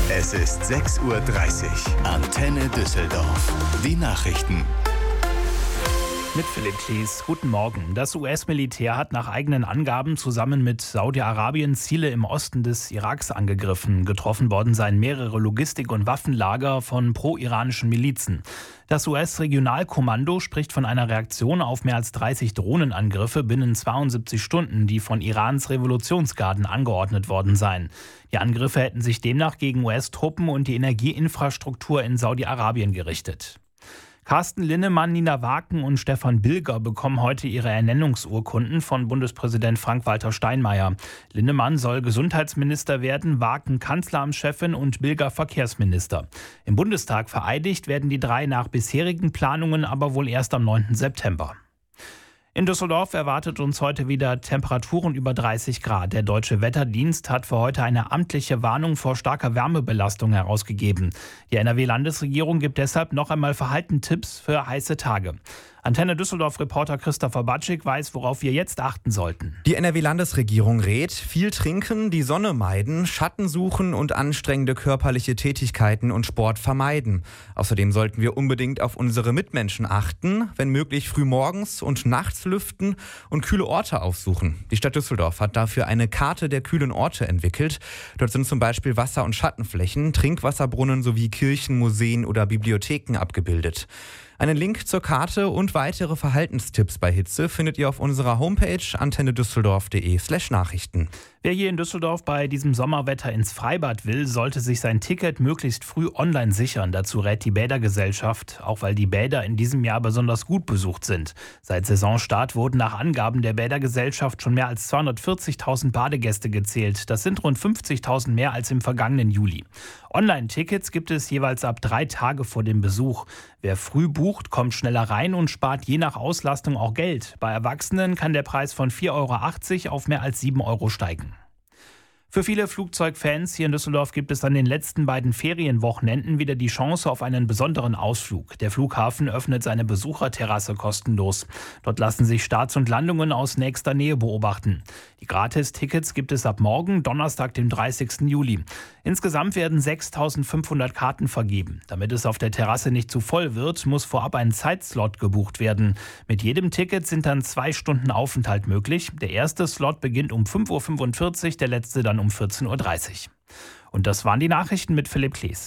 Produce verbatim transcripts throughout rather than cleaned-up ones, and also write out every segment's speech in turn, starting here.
Es ist sechs Uhr dreißig. Antenne Düsseldorf. Die Nachrichten. Mit Philipp Klees. Guten Morgen. Das U S-Militär hat nach eigenen Angaben zusammen mit Saudi-Arabien Ziele im Osten des Iraks angegriffen. Getroffen worden seien mehrere Logistik- und Waffenlager von pro-iranischen Milizen. Das U S-Regionalkommando spricht von einer Reaktion auf mehr als dreißig Drohnenangriffe binnen zweiundsiebzig Stunden, die von Irans Revolutionsgarden angeordnet worden seien. Die Angriffe hätten sich demnach gegen U S-Truppen und die Energieinfrastruktur in Saudi-Arabien gerichtet. Carsten Linnemann, Nina Waken und Stefan Bilger bekommen heute ihre Ernennungsurkunden von Bundespräsident Frank-Walter Steinmeier. Linnemann soll Gesundheitsminister werden, Waken Kanzleramtschefin und Bilger Verkehrsminister. Im Bundestag vereidigt werden die drei nach bisherigen Planungen aber wohl erst am neunten September. In Düsseldorf erwartet uns heute wieder Temperaturen über dreißig Grad. Der Deutsche Wetterdienst hat für heute eine amtliche Warnung vor starker Wärmebelastung herausgegeben. Die N R W-Landesregierung gibt deshalb noch einmal Verhaltenstipps für heiße Tage. Antenne Düsseldorf-Reporter Christopher Batschik weiß, worauf wir jetzt achten sollten. Die N R W-Landesregierung rät, viel trinken, die Sonne meiden, Schatten suchen und anstrengende körperliche Tätigkeiten und Sport vermeiden. Außerdem sollten wir unbedingt auf unsere Mitmenschen achten, wenn möglich früh morgens und nachts lüften und kühle Orte aufsuchen. Die Stadt Düsseldorf hat dafür eine Karte der kühlen Orte entwickelt. Dort sind zum Beispiel Wasser- und Schattenflächen, Trinkwasserbrunnen sowie Kirchen, Museen oder Bibliotheken abgebildet. Einen Link zur Karte und weitere Verhaltenstipps bei Hitze findet ihr auf unserer Homepage antennedüsseldorf.de slash Nachrichten. Wer hier in Düsseldorf bei diesem Sommerwetter ins Freibad will, sollte sich sein Ticket möglichst früh online sichern. Dazu rät die Bädergesellschaft, auch weil die Bäder in diesem Jahr besonders gut besucht sind. Seit Saisonstart wurden nach Angaben der Bädergesellschaft schon mehr als zweihundertvierzigtausend Badegäste gezählt. Das sind rund fünfzigtausend mehr als im vergangenen Juli. Online-Tickets gibt es jeweils ab drei Tage vor dem Besuch. Wer früh bucht, kommt schneller rein und spart je nach Auslastung auch Geld. Bei Erwachsenen kann der Preis von vier Euro achtzig auf mehr als sieben Euro steigen. Für viele Flugzeugfans hier in Düsseldorf gibt es an den letzten beiden Ferienwochenenden wieder die Chance auf einen besonderen Ausflug. Der Flughafen öffnet seine Besucherterrasse kostenlos. Dort lassen sich Starts und Landungen aus nächster Nähe beobachten. Die Gratis-Tickets gibt es ab morgen, Donnerstag, dem dreißigsten Juli. Insgesamt werden sechstausendfünfhundert Karten vergeben. Damit es auf der Terrasse nicht zu voll wird, muss vorab ein Zeitslot gebucht werden. Mit jedem Ticket sind dann zwei Stunden Aufenthalt möglich. Der erste Slot beginnt um fünf Uhr fünfundvierzig, der letzte dann um vierzehn Uhr dreißig. Und das waren die Nachrichten mit Philipp Klees.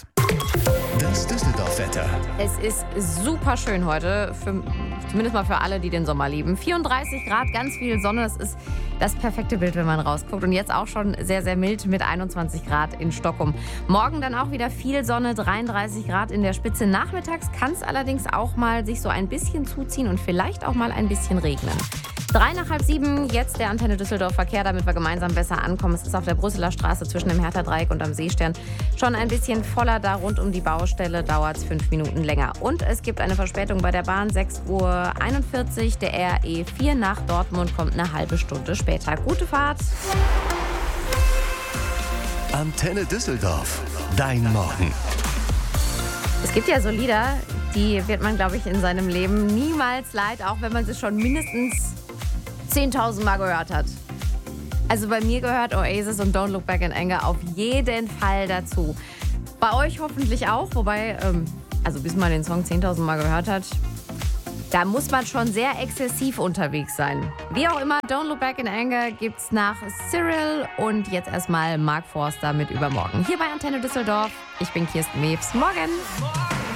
Das Düsseldorf-Wetter. Es ist super schön heute, für, zumindest mal für alle, die den Sommer lieben. vierunddreißig Grad, ganz viel Sonne, das ist das perfekte Bild, wenn man rausguckt. Und jetzt auch schon sehr, sehr mild mit einundzwanzig Grad in Stockholm. Morgen dann auch wieder viel Sonne, dreiunddreißig Grad in der Spitze. Nachmittags kann es allerdings auch mal sich so ein bisschen zuziehen und vielleicht auch mal ein bisschen regnen. Drei nach halb sieben, jetzt der Antenne Düsseldorf Verkehr, damit wir gemeinsam besser ankommen. Es ist auf der Brüsseler Straße zwischen dem Hertha-Dreieck und am Seestern schon ein bisschen voller. Da rund um die Baustelle dauert es fünf Minuten länger. Und es gibt eine Verspätung bei der Bahn, sechs Uhr einundvierzig. Der R E vier nach Dortmund kommt eine halbe Stunde später. Gute Fahrt. Antenne Düsseldorf. Dein Morgen. Es gibt ja so Lieder, die wird man, glaube ich, in seinem Leben niemals leid, auch wenn man sie schon mindestens zehntausend Mal gehört hat. Also bei mir gehört Oasis und Don't Look Back in Anger auf jeden Fall dazu. Bei euch hoffentlich auch, wobei, ähm, also bis man den Song zehntausend Mal gehört hat, da muss man schon sehr exzessiv unterwegs sein. Wie auch immer, Don't Look Back in Anger gibt's nach Cyril und jetzt erstmal Mark Forster mit Übermorgen. Hier bei Antenne Düsseldorf. Ich bin Kirsten Mewes. Morgen!